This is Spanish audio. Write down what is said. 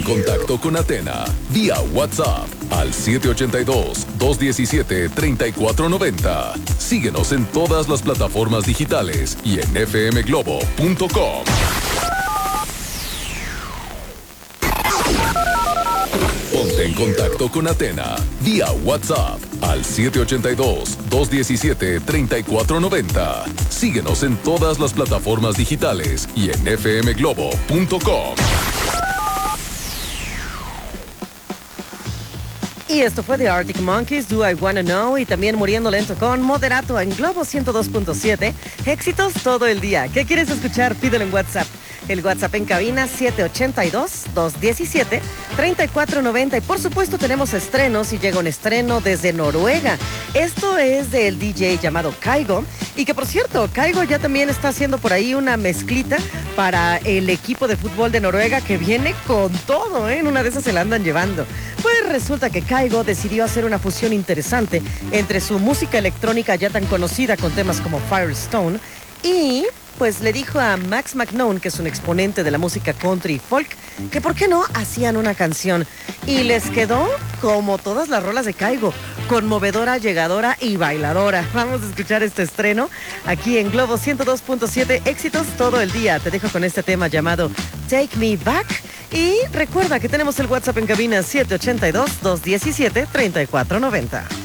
en contacto con Athena vía WhatsApp al 782-217-3490. Síguenos en todas las plataformas digitales y en fmglobo.com. Ponte en contacto con Athena vía WhatsApp al 782-217-3490. Síguenos en todas las plataformas digitales y en fmglobo.com. Y esto fue The Arctic Monkeys, Do I Wanna Know, y también Muriendo Lento con Moderato en Globo 102.7. Éxitos todo el día. ¿Qué quieres escuchar? Pídelo en WhatsApp. El WhatsApp en cabina 782-217-3490. Y por supuesto tenemos estrenos y llega un estreno desde Noruega. Esto es del DJ llamado Kygo. Y que por cierto, Kygo ya también está haciendo por ahí una mezclita para el equipo de fútbol de Noruega que viene con todo, ¿eh? En una de esas se la andan llevando. Pues resulta que Kygo decidió hacer una fusión interesante entre su música electrónica ya tan conocida con temas como Firestone y pues le dijo a Max McKnown, que es un exponente de la música country y folk, que por qué no hacían una canción. Y les quedó como todas las rolas de Kygo, conmovedora, llegadora y bailadora. Vamos a escuchar este estreno aquí en Globo 102.7, éxitos todo el día. Te dejo con este tema llamado Take Me Back. Y recuerda que tenemos el WhatsApp en cabina 782-217-3490.